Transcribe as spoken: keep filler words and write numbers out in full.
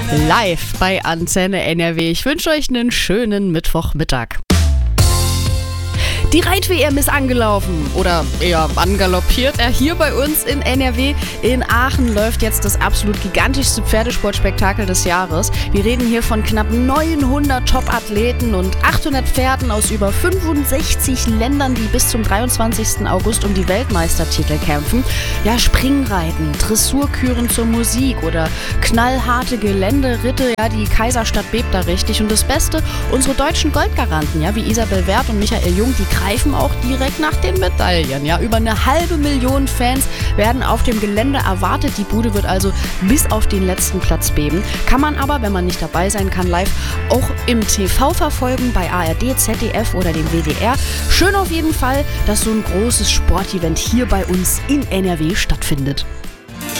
live bei Antenne N R W. Ich wünsche euch einen schönen Mittwochmittag. Die Reit-W M ist angelaufen oder eher angaloppiert. Ja, hier bei uns in N R W. In Aachen läuft jetzt das absolut gigantischste Pferdesportspektakel des Jahres. Wir reden hier von knapp neunhundert Top-Athleten und achthundert Pferden aus über fünfundsechzig Ländern, die bis zum dreiundzwanzigsten August um die Weltmeistertitel kämpfen. Ja, Springreiten, Dressurküren zur Musik oder knallharte Geländeritte. Ja, die Kaiserstadt bebt da richtig. Und das Beste, unsere deutschen Goldgaranten, ja, wie Isabel Werth und Michael Jung, die greifen auch direkt nach den Medaillen. Ja, über eine halbe Million Fans werden auf dem Gelände erwartet. Die Bude wird also bis auf den letzten Platz beben. Kann man aber, wenn man nicht dabei sein kann, live auch im T V verfolgen, bei A R D, Z D F oder dem W D R. Schön auf jeden Fall, dass so ein großes Sportevent hier bei uns in N R W stattfindet.